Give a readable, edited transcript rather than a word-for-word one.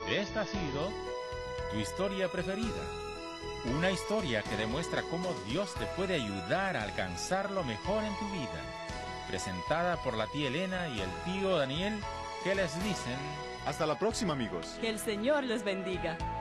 Esta ha sido tu historia preferida. Una historia que demuestra cómo Dios te puede ayudar a alcanzar lo mejor en tu vida. Presentada por la tía Elena y el tío Daniel, que les dicen... Hasta la próxima, amigos. Que el Señor los bendiga.